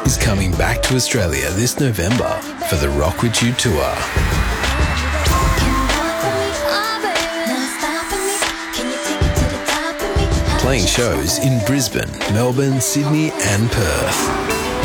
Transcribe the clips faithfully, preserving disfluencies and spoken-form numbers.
is coming back to Australia this November for the Rock With You Tour. Playing shows in Brisbane, Melbourne, Sydney and Perth.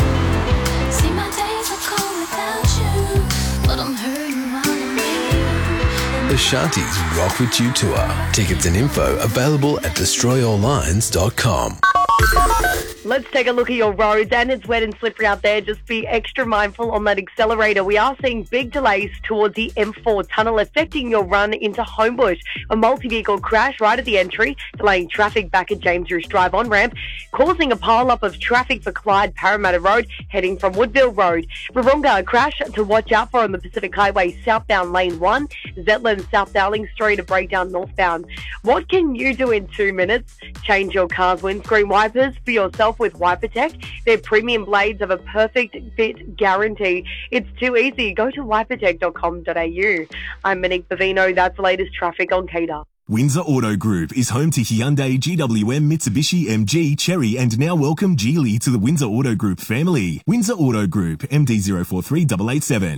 Ashanti's Rock With You Tour. Tickets and info available at destroy all lines dot com. Let's take a look at your roads, and it's wet and slippery out there. Just be extra mindful on that accelerator. We are seeing big delays towards the M four tunnel affecting your run into Homebush. A multi-vehicle crash right at the entry, delaying traffic back at James Ruse Drive on-ramp, causing a pile-up of traffic for Clyde Parramatta Road, heading from Woodville Road. Wahroonga, a crash to watch out for on the Pacific Highway southbound lane one. Zetland, South Dowling Street, a breakdown northbound. What can you do in two minutes? Change your car's windscreen wipers for yourself with WiperTech. Their premium blades have a perfect fit guarantee. It's too easy. Go to wipertech dot com dot a u. I'm Monique Bavino. That's the latest traffic on K D A. Windsor Auto Group is home to Hyundai, G W M, Mitsubishi, M G, Chery and now welcome Geely to the Windsor Auto Group family. Windsor Auto Group, M D zero four three eight eight seven.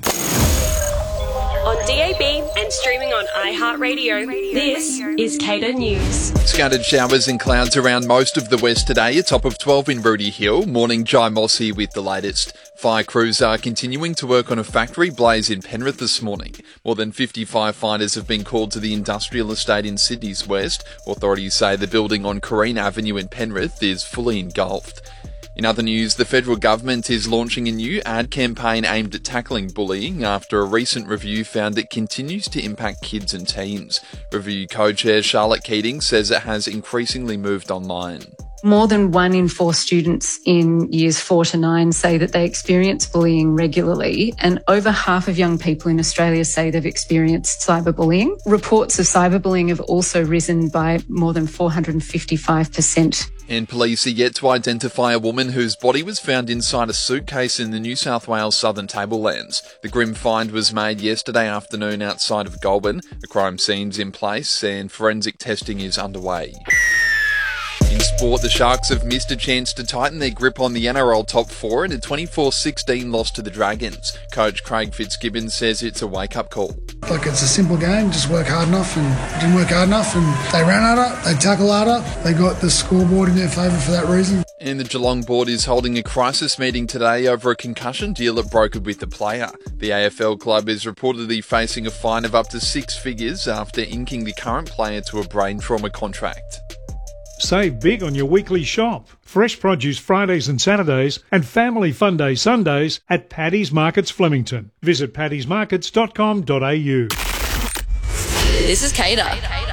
On D A B and streaming on iHeartRadio, this is K D A News. Scattered showers and clouds around most of the west today, a top of twelve in Rooty Hill. Morning, Jai Moss here with the latest. Fire crews are continuing to work on a factory blaze in Penrith this morning. More than fifty firefighters have been called to the industrial estate in Sydney's west. Authorities say the building on Corrine Avenue in Penrith is fully engulfed. In other news, the federal government is launching a new ad campaign aimed at tackling bullying after a recent review found it continues to impact kids and teens. Review co-chair Charlotte Keating says it has increasingly moved online. More than one in four students in years four to nine say that they experience bullying regularly, and over half of young people in Australia say they've experienced cyberbullying. Reports of cyberbullying have also risen by more than four hundred fifty-five percent. And police are yet to identify a woman whose body was found inside a suitcase in the New South Wales Southern Tablelands. The grim find was made yesterday afternoon outside of Goulburn. The crime scene's in place and forensic testing is underway. In sport, the Sharks have missed a chance to tighten their grip on the N R L top four in a twenty-four sixteen loss to the Dragons. Coach Craig Fitzgibbon says it's a wake-up call. Like, it's a simple game, just work hard enough, and didn't work hard enough, and they ran harder, they tackled harder, they got the scoreboard in their favour for that reason. And the Geelong board is holding a crisis meeting today over a concussion deal it brokered with the player. The A F L club is reportedly facing a fine of up to six figures after inking the current player to a brain trauma contract. Save big on your weekly shop. Fresh produce Fridays and Saturdays and Family Fun Day Sundays at Paddy's Markets Flemington. Visit paddys markets dot com dot a u. This is K D A.